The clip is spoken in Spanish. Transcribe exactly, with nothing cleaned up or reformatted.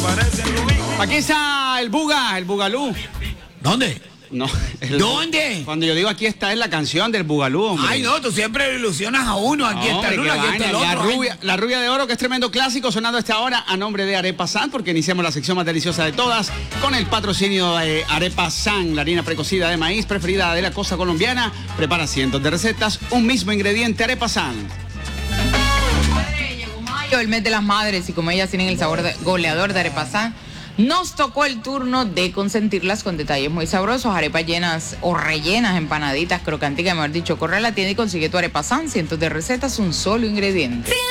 Aquí está el Buga, el Bugalú. ¿Dónde? No. El, ¿Dónde? Cuando yo digo aquí está es la canción del Bugalú, hombre. Ay, no, tú siempre ilusionas a uno. Aquí No, está hombre, el uno, qué aquí está el vaina. otro. La rubia, la rubia de oro, que es tremendo clásico, sonando a esta hora a nombre de Arepa San, porque iniciamos la sección más deliciosa de todas con el patrocinio de Arepa San, la harina precocida de maíz preferida de la costa colombiana. Prepara cientos de recetas, un mismo ingrediente, Arepa San. Llegó mayo, el mes de las madres, y como ellas tienen el sabor de goleador de Arepa San, nos tocó el turno de consentirlas con detalles muy sabrosos, arepas llenas o rellenas, empanaditas, crocanticas, mejor dicho. Corre a la tienda y consigue tu Arepa San, cientos de recetas, un solo ingrediente.